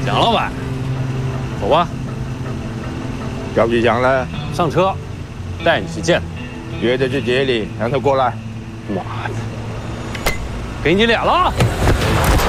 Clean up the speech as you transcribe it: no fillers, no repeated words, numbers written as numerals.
蒋老板，走吧。 姚局长呢？ 上车，带你去见他。 约着去接你，让他过来。 妈的，给你脸了！